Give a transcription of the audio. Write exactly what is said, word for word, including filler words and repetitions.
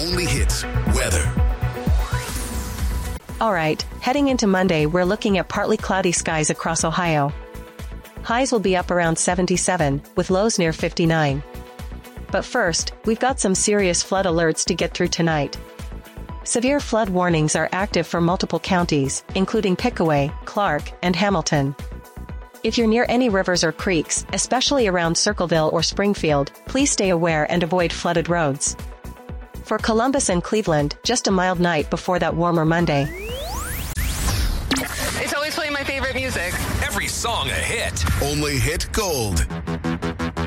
only hits weather. All right, heading into Monday, we're looking at partly cloudy skies across Ohio. Highs will be up around seventy-seven, with lows near fifty-nine. But first, we've got some serious flood alerts to get through tonight. Severe flood warnings are active for multiple counties, including Pickaway, Clark, and Hamilton. If you're near any rivers or creeks, especially around Circleville or Springfield, please stay aware and avoid flooded roads. For Columbus and Cleveland, just a mild night before that warmer Monday. It's always playing my favorite music. Every song a hit. Only hit gold.